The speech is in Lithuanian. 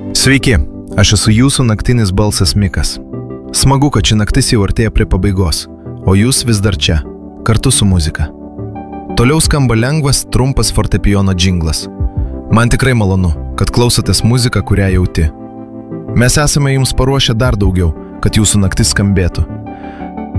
Sveiki, aš esu jūsų naktinis balsas Mikas. Smagu, kad ši naktis jau artėja prie pabaigos, o jūs vis dar čia, kartu su muzika. Toliau skamba lengvas, trumpas fortepijono džinglas. Man tikrai malonu, kad klausotės muziką, kurią jauti. Mes esame jums paruošę dar daugiau, kad jūsų naktis skambėtų.